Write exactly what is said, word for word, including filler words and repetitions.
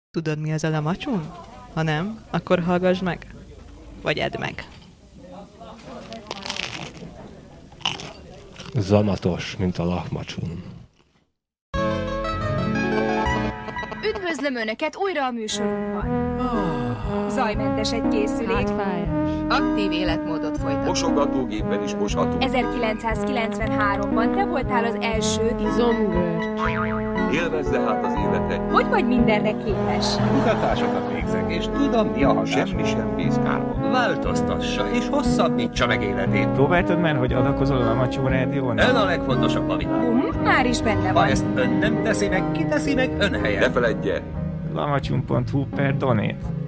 Tudod, mi az a lamacsun? Ha nem, akkor hallgass meg. Vagy edd meg. Zamatos, mint a lahmacsun. Üdvözlöm Önöket újra a műsorunkban. Zajmentes egy készülék. Aktív életmódot folytat. Mosogatógépen is mosható. ezerkilencszázkilencvenháromban te voltál az első izomgörcs. Élvezze hát az életet. Hogy vagy mindenre képes? Kutatásokat végzek, és tudom, mi a hatás. Semmi sem bíz kárban. Változtassa, és hosszabbítsa meg életét. Próbáltad már, hogy adakozol a Macsó Rádión? Ön a legfontosabb a világon. Bum, már is benne Ha van. ezt ön nem teszi meg, ki teszi meg ön helyett? Ne feledje, lamacsun pont hu per donét.